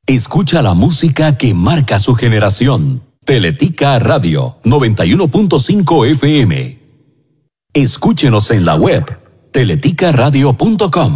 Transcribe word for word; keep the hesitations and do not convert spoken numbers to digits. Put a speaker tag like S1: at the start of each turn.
S1: Escucha la música que marca su generación. Teletica Radio noventa y uno punto cinco F M. Escúchenos en la web teletica radio punto com.